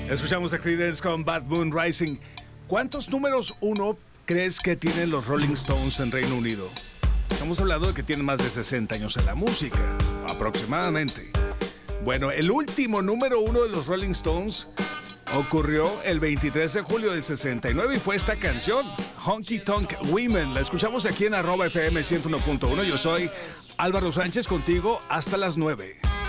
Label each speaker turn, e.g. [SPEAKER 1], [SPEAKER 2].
[SPEAKER 1] Escuchamos a Creedence con Bad Moon Rising. ¿Cuántos números uno crees que tienen los Rolling Stones en Reino Unido? Estamos hablando de que tienen más de 60 años en la música, aproximadamente. Bueno, el último número uno de los Rolling Stones ocurrió el 23 de julio del 69 y fue esta canción, Honky Tonk Women. La escuchamos aquí en @FM 101.1. Yo soy Álvaro Sánchez, contigo hasta las 9.